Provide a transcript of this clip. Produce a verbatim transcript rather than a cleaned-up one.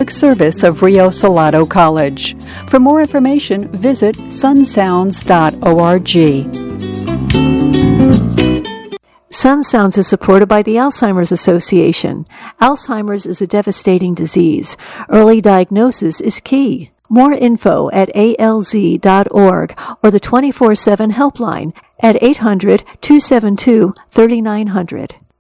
service of Rio Salado College. For more information, visit sun sounds dot org. Sun Sounds is supported by the Alzheimer's Association. Alzheimer's is a devastating disease. Early diagnosis is key. More info at A L Z dot org or the twenty-four seven helpline at eight hundred, two seven two, three nine zero zero.